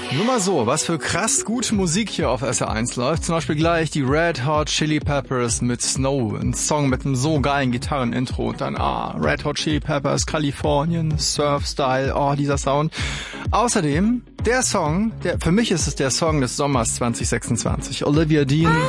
Nur mal so, was für krass gute Musik hier auf SR1 läuft. Zum Beispiel gleich die Red Hot Chili Peppers mit Snow. Ein Song mit einem so geilen Gitarrenintro. Und dann, Red Hot Chili Peppers, Kalifornien, Surf-Style, dieser Sound. Außerdem, der Song, für mich ist es der Song des Sommers 2026. Olivia Dean.